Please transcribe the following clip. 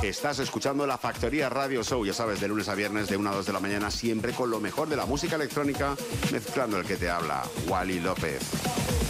Estás escuchando La Factoría Radio Show, ya sabes, de lunes a viernes de 1 a 2 de la mañana, siempre con lo mejor de la música electrónica, mezclando el que te habla, Wally López.